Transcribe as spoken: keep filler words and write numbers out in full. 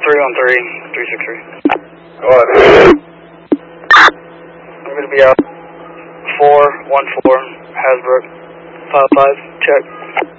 three on three, three six three. What? I'm going to be out four one four, Hasbrook, five five, check.